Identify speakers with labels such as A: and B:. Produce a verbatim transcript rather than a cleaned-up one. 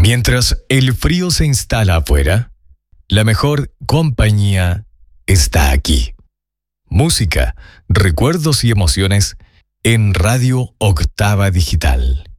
A: Mientras el frío se instala afuera, la mejor compañía está aquí. Música, recuerdos y emociones en Radio Octava Digital.